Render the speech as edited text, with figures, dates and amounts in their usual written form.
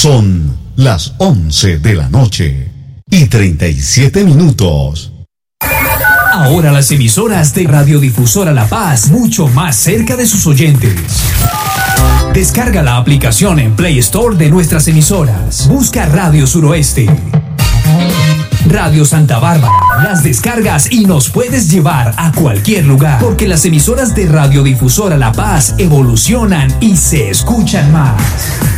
Son las 11 de la noche y 37 minutos. Ahora las emisoras de Radiodifusora La Paz, mucho más cerca de sus oyentes. Descarga la aplicación en Play Store de nuestras emisoras. Busca Radio Suroeste, Radio Santa Bárbara. Las descargas y nos puedes llevar a cualquier lugar, porque las emisoras de Radiodifusora La Paz evolucionan y se escuchan más.